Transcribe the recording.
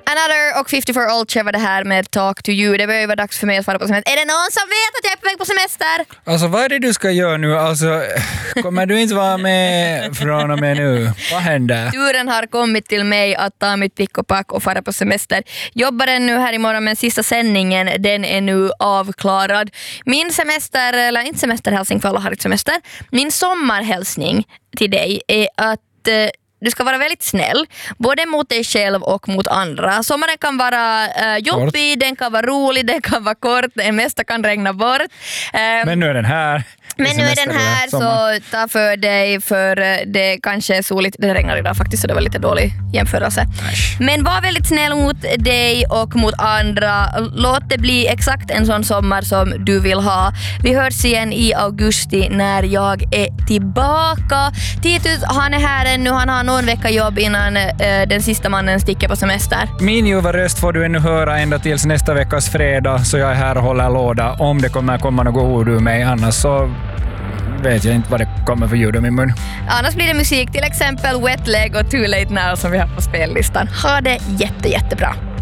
Another och 54 Olche var det här med Talk to you. Det börjar ju vara dags för mig att fara på semester. Är det någon som vet att jag är på väg på semester? Alltså vad är det du ska göra nu? Alltså, kommer du inte vara med från och med nu? Vad händer? Turen har kommit till mig att ta mitt pick och pack och fara på semester. Jobbar den nu här imorgon, men sista sändningen den är nu avklarad. Min semester, eller inte semesterhälsning för alla har inte semester. Min sommarhälsning till dig är att du ska vara väldigt snäll, både mot dig själv och mot andra. Sommaren kan vara jobbig, den kan vara rolig, den kan vara kort, det mesta kan regna bort. Men nu är den här. Men nu är den här, så ta för dig, för det kanske är soligt. Det regnar idag faktiskt, så det var lite dålig jämförelse. Men var väldigt snäll mot dig och mot andra. Låt det bli exakt en sån sommar som du vill ha. Vi hörs igen i augusti när jag är tillbaka. Titus, han är här ännu. Han har någon vecka jobb innan den sista mannen sticker på semester. Min ljuva röst får du ännu höra ända tills nästa veckas fredag, så jag är här och håller låda. Om det kommer komma något ord ur mig, annars så vet jag inte vad det kommer för ljud i min mun. Annars blir det musik, till exempel Wet Leg och Too Late Now som vi har på spellistan. Ha det jättebra.